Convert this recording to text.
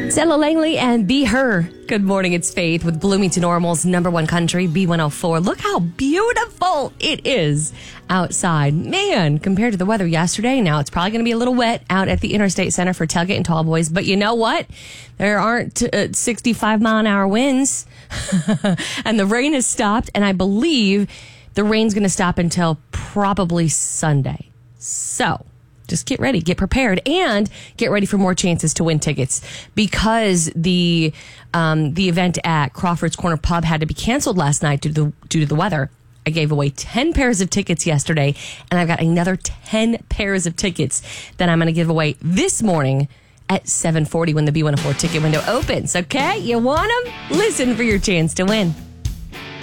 Stella Langley and Be Her. Good morning, it's Faith with Bloomington Normal's number one country, B104. Look how beautiful it is outside. Man, compared to the weather yesterday, now it's probably going to be a little wet out at the Interstate Center for Tailgate and Tall Boys. But you know what? There aren't 65-mile-an-hour winds. And the rain has stopped. And I believe the rain's going to stop until probably Sunday. So just get ready, get prepared, and get ready for more chances to win tickets because the event at Crawford's Corner Pub had to be canceled last night due to the weather. I gave away 10 pairs of tickets yesterday, and I've got another 10 pairs of tickets that I'm going to give away this morning at 7:40 when the B104 ticket window opens. Okay, you want them? Listen for your chance to win.